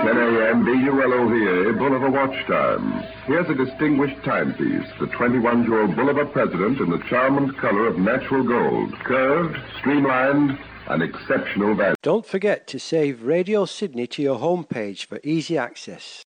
10 a.m. BULOVA Bolivar Watch Time. Here's a distinguished timepiece, the 21-year-old Bolivar President in the charm and color of natural gold. Curved, streamlined, and exceptional value. Don't forget to save Radio Sydney to your homepage for easy access.